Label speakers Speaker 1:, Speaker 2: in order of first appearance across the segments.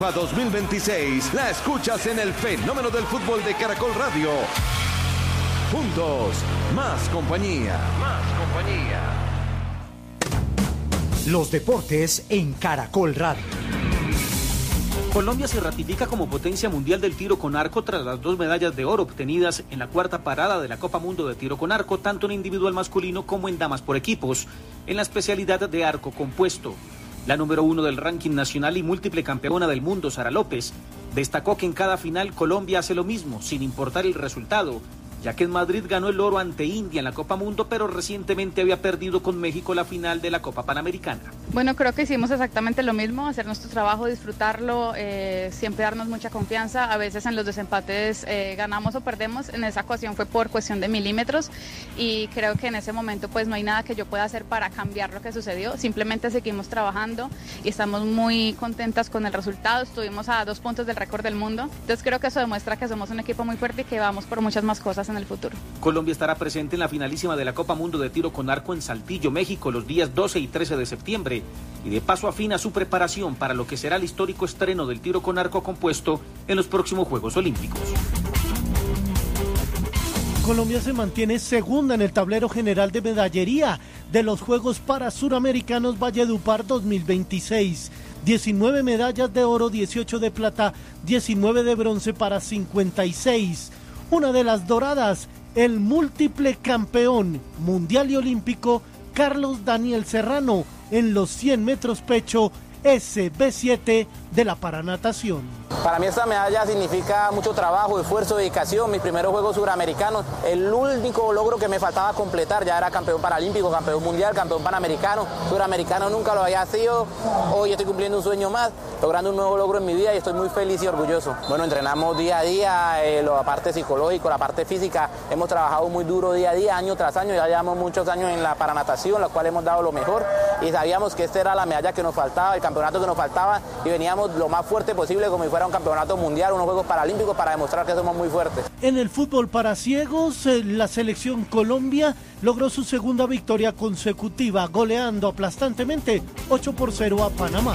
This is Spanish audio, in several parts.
Speaker 1: A 2026 la escuchas en el fenómeno del fútbol de Caracol Radio. Juntos, más compañía. Más compañía.
Speaker 2: Los deportes en Caracol Radio.
Speaker 3: Colombia se ratifica como potencia mundial del tiro con arco tras las 2 medallas de oro obtenidas en la cuarta parada de la Copa Mundo de Tiro con Arco, tanto en individual masculino como en damas por equipos, en la especialidad de arco compuesto. La número 1 del ranking nacional y múltiple campeona del mundo, Sara López, destacó que en cada final Colombia hace lo mismo, sin importar el resultado, ya que en Madrid ganó el oro ante India en la Copa Mundo, pero recientemente había perdido con México la final de la Copa Panamericana.
Speaker 4: Bueno, creo que hicimos exactamente lo mismo, hacer nuestro trabajo, disfrutarlo, siempre darnos mucha confianza. A veces en los desempates ganamos o perdemos, en esa ocasión fue por cuestión de milímetros y creo que en ese momento pues no hay nada que yo pueda hacer para cambiar lo que sucedió, simplemente seguimos trabajando y estamos muy contentas con el resultado. Estuvimos a 2 puntos del récord del mundo, entonces creo que eso demuestra que somos un equipo muy fuerte y que vamos por muchas más cosas en el futuro.
Speaker 3: Colombia estará presente en la finalísima de la Copa Mundo de Tiro con Arco en Saltillo, México, los días 12 y 13 de septiembre, y de paso afina su preparación para lo que será el histórico estreno del tiro con arco compuesto en los próximos Juegos Olímpicos.
Speaker 5: Colombia se mantiene segunda en el tablero general de medallería de los Juegos Suramericanos Valledupar 2026. 19 medallas de oro, 18 de plata, 19 de bronce para 56. Una de las doradas, el múltiple campeón mundial y olímpico Carlos Daniel Serrano en los 100 metros pecho SB7 de la paranatación.
Speaker 6: Para mí esta medalla significa mucho trabajo, esfuerzo, dedicación, mis primeros Juegos Suramericanos, el único logro que me faltaba completar, ya era campeón paralímpico, campeón mundial, campeón panamericano, suramericano nunca lo había sido, hoy estoy cumpliendo un sueño más, logrando un nuevo logro en mi vida y estoy muy feliz y orgulloso. Bueno, entrenamos día a día, la parte psicológica, la parte física, hemos trabajado muy duro día a día, año tras año, ya llevamos muchos años en la paranatación, la cual hemos dado lo mejor y sabíamos que esta era la medalla que nos faltaba, el campeonato que nos faltaba y veníamos lo más fuerte posible como si fuera un campeonato mundial, unos Juegos Paralímpicos para demostrar que somos muy fuertes.
Speaker 5: En el fútbol para ciegos, la selección Colombia logró su segunda victoria consecutiva, goleando aplastantemente 8-0 a Panamá.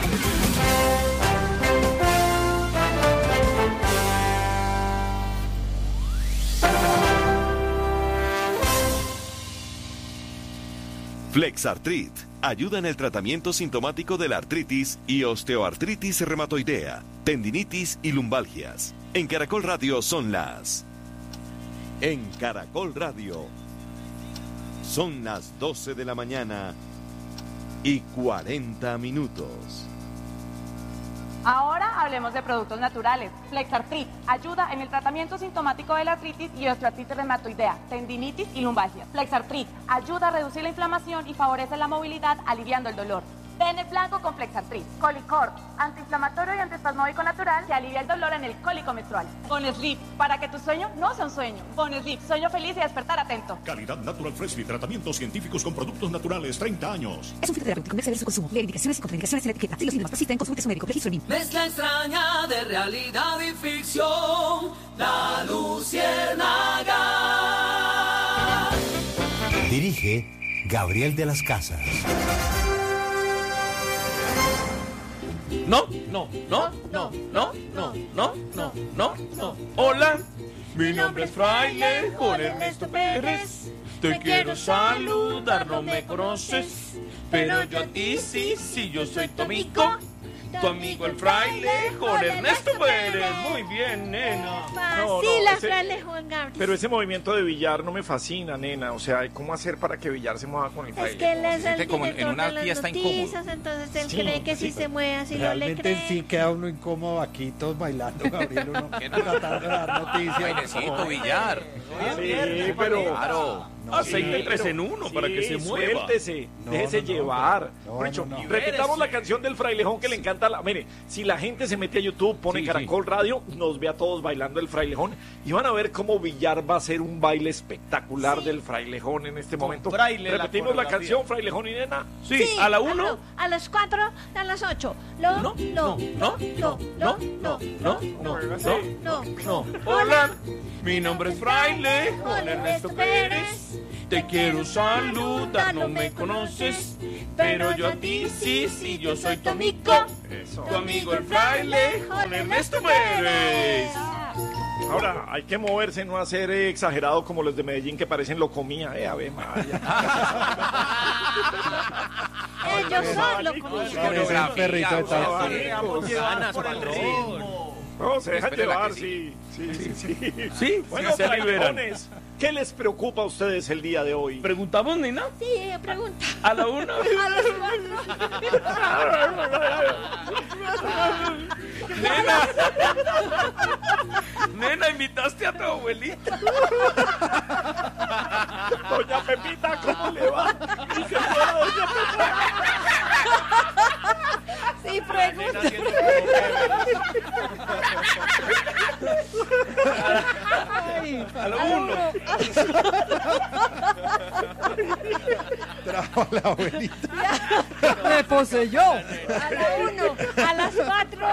Speaker 1: Flexartrit ayuda en el tratamiento sintomático de la artritis y osteoartritis reumatoidea, tendinitis y lumbalgias. En Caracol Radio son las... En Caracol Radio son las 12 de la mañana y 40 minutos.
Speaker 7: Ahora hablemos de productos naturales. Flexartrit ayuda en el tratamiento sintomático de la artritis y osteoartritis reumatoidea, tendinitis y lumbalgia. Flexartrit ayuda a reducir la inflamación y favorece la movilidad, aliviando el dolor. Ven el blanco con Flexartrit. Colicorp, antiinflamatorio y antiespasmódico natural que alivia el dolor en el cólico menstrual. Boneslip, para que tu sueño no sea un sueño. Boneslip, sueño feliz y despertar atento.
Speaker 8: Calidad Natural Freshly, tratamientos científicos con productos naturales, 30 años.
Speaker 9: Es un filtro terapéutico, debe saber su consumo. Leer indicaciones y contraindicaciones en la etiqueta. Si los síntomas persisten, consulte a su médico. Registro NIM.
Speaker 10: Mezcla extraña de realidad y ficción. La Luciérnaga.
Speaker 11: Dirige Gabriel de las Casas.
Speaker 12: No. Hola, mi nombre es Fraile Juan Ernesto Pérez. Te quiero saludar, no me conoces, pero yo a ti sí, yo soy tu amigo. Tu amigo el fraile Juan Ernesto Pérez. Muy bien, nena.
Speaker 13: Fraile Juan Gabriel.
Speaker 12: Pero ese movimiento de Villar no me fascina, nena. O sea, ¿cómo hacer para que Villar se mueva con el fraile?
Speaker 13: Es que él es el
Speaker 12: como
Speaker 13: director
Speaker 12: en una
Speaker 13: de las
Speaker 12: fiesta
Speaker 13: noticias,
Speaker 12: incómoda.
Speaker 13: entonces él cree que si se mueve así no le cree.
Speaker 14: Sí queda uno incómodo aquí, todos bailando, Gabriel, uno tratando de dar noticias.
Speaker 15: Bailecito, Villar.
Speaker 12: Sí, pero...
Speaker 15: Claro.
Speaker 12: Aceite 3 en 1 para que se mueva. Suéltese, déjese llevar. Repitamos la canción del frailejón que le encanta. Mire, si la gente se mete a YouTube, pone Caracol Radio, nos ve a todos bailando el frailejón y van a ver cómo Villar va a hacer un baile espectacular del frailejón en este momento. Repetimos la canción, frailejón y nena. Sí, a la 1.
Speaker 13: A las 4, a las 8.
Speaker 12: No. Hola, mi nombre es Fraile Juan Ernesto Pérez. Te quiero saludar, no me conoces,
Speaker 10: pero yo a ti sí, yo soy tu amigo. Tu amigo el fraile Juan Ernesto Pérez.
Speaker 12: Ahora, hay que moverse, no hacer exagerado como los de Medellín que parecen locomía, Ave María.
Speaker 13: Ellos son locomía.
Speaker 14: Parece un perrito de tal.
Speaker 12: No, se dejan llevar, sí. Bueno, frailejones, ¿qué les preocupa a ustedes el día de hoy?
Speaker 10: ¿Preguntamos, nena?
Speaker 13: Sí, pregunta.
Speaker 10: ¿A la una?
Speaker 13: A las 4.
Speaker 10: Nena, invitaste a tu abuelita.
Speaker 12: Doña Pepita, ¿cómo le va? Y se fue doña Pepita.
Speaker 13: Sí, pregunta.
Speaker 10: A la uno.
Speaker 14: Trajo a la abuelita.
Speaker 16: Me poseyó.
Speaker 13: A la 1, a las 4.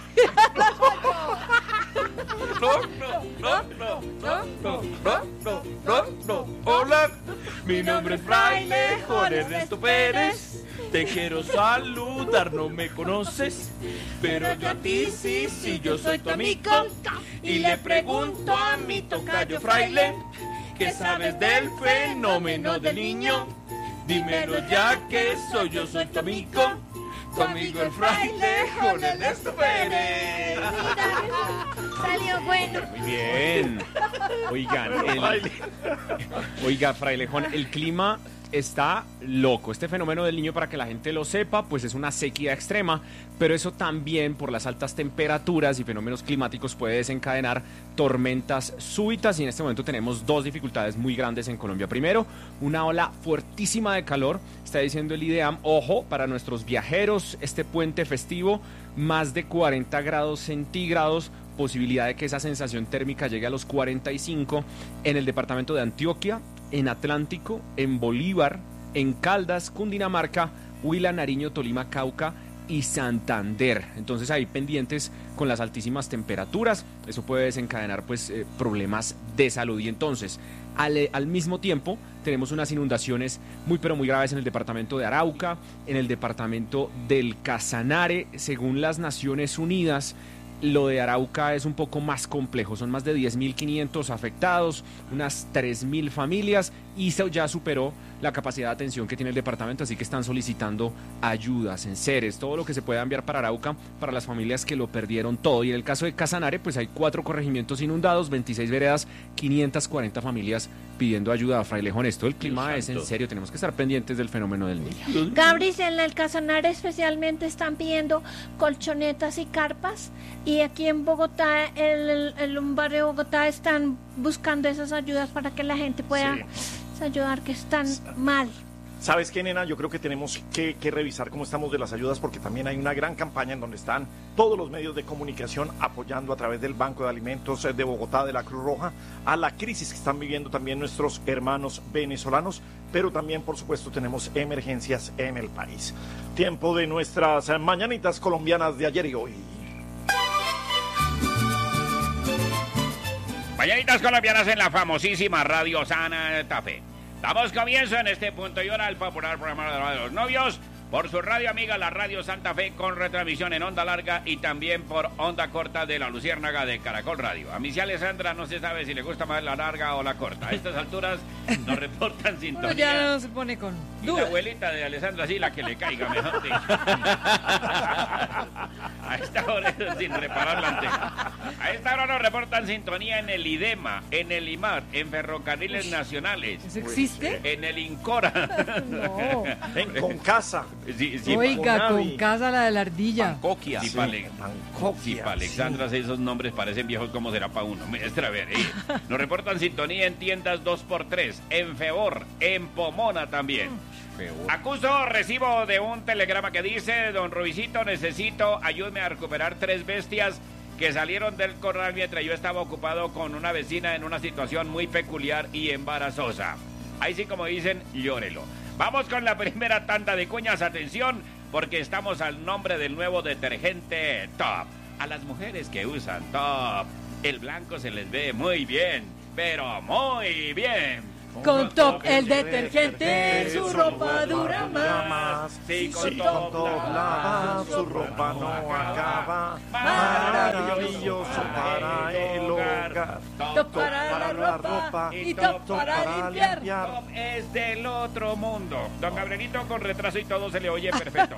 Speaker 10: No. Hola, mi nombre es fraile Juan Ernesto Pérez. Te quiero saludar, no me conoces, pero yo a ti sí, yo soy tu amigo. Y le pregunto a mi tocayo fraile, ¿qué sabes del fenómeno del niño? Dímelo ya que yo soy tu amigo el fraile Juan Ernesto Pérez.
Speaker 13: Salió bueno.
Speaker 17: Muy bien. Oiga, frailejón, el clima está loco. Este fenómeno del niño, para que la gente lo sepa, pues es una sequía extrema, pero eso también, por las altas temperaturas y fenómenos climáticos, puede desencadenar tormentas súbitas, y en este momento tenemos dos dificultades muy grandes en Colombia. Primero, una ola fuertísima de calor. Está diciendo el IDEAM, ojo, para nuestros viajeros, este puente festivo, más de 40 grados centígrados, posibilidad de que esa sensación térmica llegue a los 45 en el departamento de Antioquia, en Atlántico, en Bolívar, en Caldas, Cundinamarca, Huila, Nariño, Tolima, Cauca y Santander. Entonces ahí pendientes con las altísimas temperaturas, eso puede desencadenar pues problemas de salud. Y entonces al mismo tiempo tenemos unas inundaciones muy pero muy graves en el departamento de Arauca, en el departamento del Casanare. Según las Naciones Unidas, lo de Arauca es un poco más complejo, son más de 10.500 afectados, unas 3.000 familias, y eso ya superó la capacidad de atención que tiene el departamento, así que están solicitando ayudas, enseres, todo lo que se pueda enviar para Arauca, para las familias que lo perdieron todo. Y en el caso de Casanare, pues hay 4 corregimientos inundados, 26 veredas, 540 familias pidiendo ayuda. A frailejón, esto el clima es en serio, tenemos que estar pendientes del fenómeno del niño.
Speaker 13: Gabris, en el Casanare especialmente están pidiendo colchonetas y carpas, y aquí en Bogotá, en un barrio de Bogotá, están buscando esas ayudas para que la gente pueda ayudar, que están mal.
Speaker 12: ¿Sabes qué, nena? Yo creo que tenemos que revisar cómo estamos de las ayudas, porque también hay una gran campaña en donde están todos los medios de comunicación apoyando a través del Banco de Alimentos de Bogotá, de la Cruz Roja, a la crisis que están viviendo también nuestros hermanos venezolanos, pero también, por supuesto, tenemos emergencias en el país. Tiempo de nuestras mañanitas colombianas de ayer y hoy.
Speaker 18: Mañanitas colombianas en la famosísima Radio Santa Fe. Damos comienzo en este punto y hora al popular programa de los novios por su radio amiga, la Radio Santa Fe, con retransmisión en onda larga y también por onda corta de la Luciérnaga de Caracol Radio. A mi Alessandra no se sabe si le gusta más la larga o la corta. A estas alturas nos reportan sintonía.
Speaker 16: Bueno, ya no se pone con
Speaker 18: Y
Speaker 16: duda.
Speaker 18: la abuelita de Alessandra, sí, la que le caiga mejor. A esta hora sin reparar la antena. A esta hora nos reportan sintonía en el IDEMA, en el IMAR, en Ferrocarriles Nacionales.
Speaker 16: ¿Eso existe?
Speaker 18: En el INCORA.
Speaker 16: No.
Speaker 12: En Concasa.
Speaker 18: Sí,
Speaker 16: Oiga, con casa la de la ardilla.
Speaker 18: Pancoquia. Sí, para Alexandra, esos nombres parecen viejos, ¿cómo será para uno? Maestra, a ver, nos reportan sintonía en tiendas 2x3, en Febor, en Pomona también. Acuso, recibo de un telegrama que dice: don Rubicito, necesito, ayúdeme a recuperar 3 bestias que salieron del corral mientras yo estaba ocupado con una vecina en una situación muy peculiar y embarazosa. Ahí sí, como dicen, llórelo. Vamos con la primera tanda de cuñas, atención, porque estamos al nombre del nuevo detergente Top. A las mujeres que usan Top, el blanco se les ve muy bien, pero muy bien.
Speaker 16: Con Top el detergente, su ropa dura más.
Speaker 12: Sí, con Top lava, su ropa no acaba. Maravilloso para el hogar.
Speaker 16: Top para la ropa y Top para limpiar.
Speaker 18: Top es del otro mundo. Don Gabrielito con retraso y todo se le oye perfecto.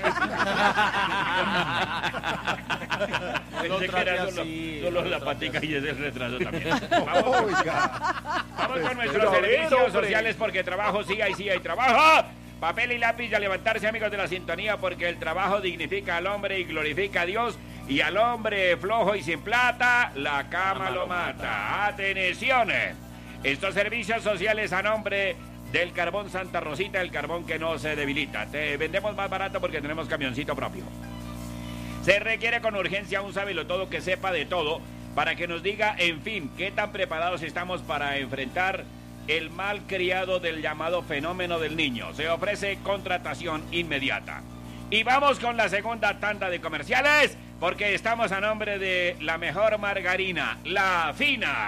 Speaker 18: Pensé que era solo la patica y es el retraso también. Vamos con nuestros servicios sociales porque trabajo sí hay trabajo. Papel y lápiz y a levantarse, amigos de la sintonía, porque el trabajo dignifica al hombre y glorifica a Dios. Y al hombre flojo y sin plata, la cama lo mata. ¡Atención! Estos servicios sociales a nombre del Carbón Santa Rosita, el carbón que no se debilita. Te vendemos más barato porque tenemos camioncito propio. Se requiere con urgencia un sabelotodo que sepa de todo para que nos diga, en fin, qué tan preparados estamos para enfrentar el mal criado del llamado fenómeno del niño. Se ofrece contratación inmediata. Y vamos con la segunda tanda de comerciales porque estamos a nombre de la mejor margarina, La Fina.